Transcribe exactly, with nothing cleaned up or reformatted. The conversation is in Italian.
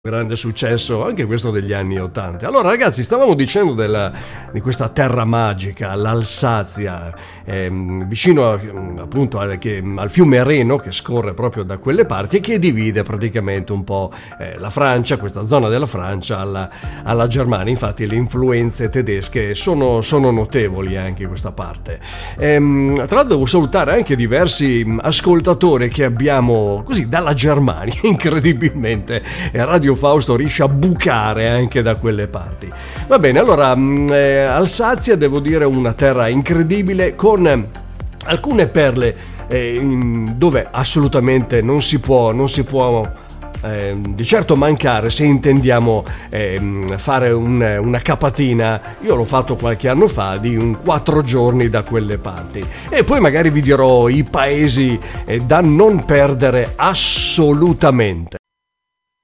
Grande successo anche questo degli anni ottanta. Allora ragazzi, stavamo dicendo della, di questa terra magica, l'Alsazia, ehm, vicino a, appunto al, che, al fiume Reno, che scorre proprio da quelle parti e che divide praticamente un po' eh, la Francia, questa zona della Francia alla, alla Germania. Infatti le influenze tedesche sono, sono notevoli anche in questa parte. Ehm, tra l'altro devo salutare anche diversi ascoltatori che abbiamo così dalla Germania, incredibilmente. E Radio Fausto riesce a bucare anche da quelle parti. Va bene, allora eh, Alsazia, devo dire, una terra incredibile con alcune perle eh, dove assolutamente non si può non si può eh, di certo mancare se intendiamo eh, fare un, una capatina. Io l'ho fatto qualche anno fa di un quattro giorni da quelle parti e poi magari vi dirò i paesi eh, da non perdere assolutamente.